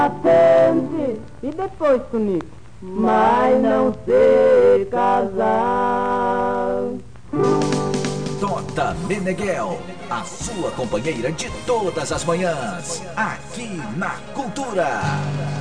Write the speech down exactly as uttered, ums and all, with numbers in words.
frente e depois, Tonico, mas não sei casar. Tota Meneghel, a sua companheira de todas as manhãs, aqui na Cultura.